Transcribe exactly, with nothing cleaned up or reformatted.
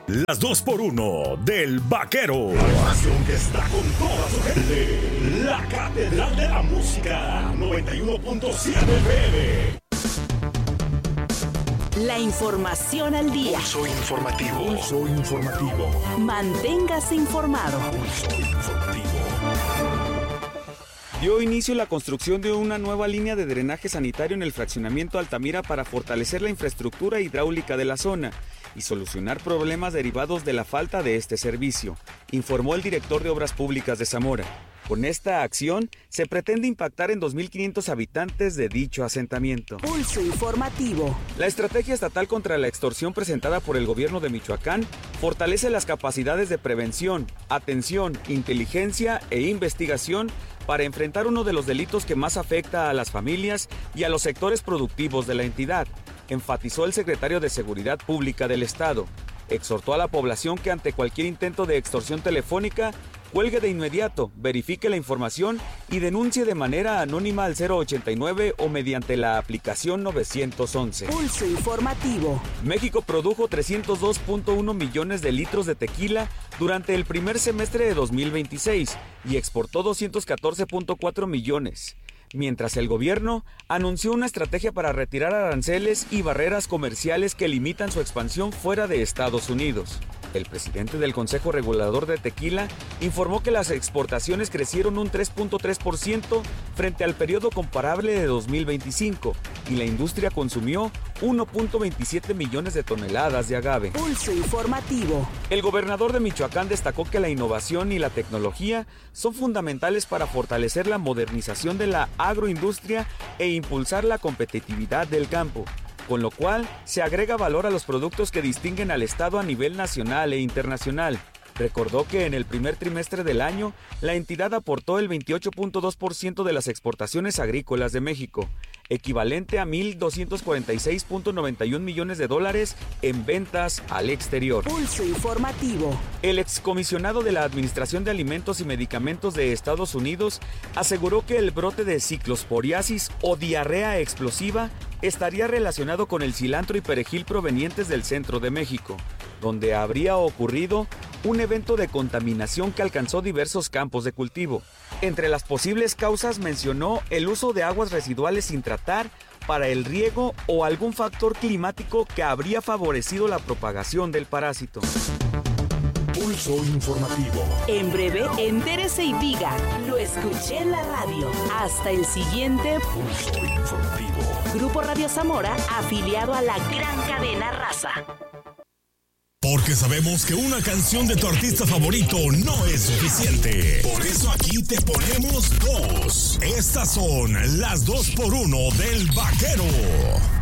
Las dos por uno del Vaquero. La estación que está con toda su gente. La Catedral de la Música. noventa y uno punto siete F M. La información al día. Pulso informativo. Pulso informativo. Manténgase informado. Pulso informativo. Dio inicio la construcción de una nueva línea de drenaje sanitario en el fraccionamiento Altamira para fortalecer la infraestructura hidráulica de la zona y solucionar problemas derivados de la falta de este servicio, informó el director de Obras Públicas de Zamora. Con esta acción, se pretende impactar en dos mil quinientos habitantes de dicho asentamiento. Pulso informativo. La estrategia estatal contra la extorsión presentada por el gobierno de Michoacán fortalece las capacidades de prevención, atención, inteligencia e investigación para enfrentar uno de los delitos que más afecta a las familias y a los sectores productivos de la entidad, enfatizó el secretario de Seguridad Pública del Estado. Exhortó a la población que ante cualquier intento de extorsión telefónica, cuelgue de inmediato, verifique la información y denuncie de manera anónima al cero ochenta y nueve o mediante la aplicación nueve once. Pulso informativo. México produjo trescientos dos punto uno millones de litros de tequila durante el primer semestre de dos mil veintiséis y exportó doscientos catorce punto cuatro millones. Mientras el gobierno anunció una estrategia para retirar aranceles y barreras comerciales que limitan su expansión fuera de Estados Unidos. El presidente del Consejo Regulador de Tequila informó que las exportaciones crecieron un tres punto tres por ciento frente al periodo comparable de dos mil veinticinco y la industria consumió uno punto veintisiete millones de toneladas de agave. Pulso informativo. El gobernador de Michoacán destacó que la innovación y la tecnología son fundamentales para fortalecer la modernización de la agroindustria e impulsar la competitividad del campo, con lo cual se agrega valor a los productos que distinguen al Estado a nivel nacional e internacional. Recordó que en el primer trimestre del año, la entidad aportó el veintiocho punto dos por ciento de las exportaciones agrícolas de México, equivalente a mil doscientos cuarenta y seis punto noventa y uno millones de dólares en ventas al exterior. Pulso informativo. El excomisionado de la Administración de Alimentos y Medicamentos de Estados Unidos aseguró que el brote de ciclosporiasis o diarrea explosiva estaría relacionado con el cilantro y perejil provenientes del centro de México, donde habría ocurrido un evento de contaminación que alcanzó diversos campos de cultivo. Entre las posibles causas mencionó el uso de aguas residuales sin tratar para el riego o algún factor climático que habría favorecido la propagación del parásito. Pulso informativo. En breve, entérese y diga, lo escuché en la radio. Hasta el siguiente Pulso informativo. Grupo Radio Zamora, afiliado a la gran cadena Raza. Porque sabemos que una canción de tu artista favorito no es suficiente. Por eso aquí te ponemos dos. Estas son las dos por uno del Vaquero.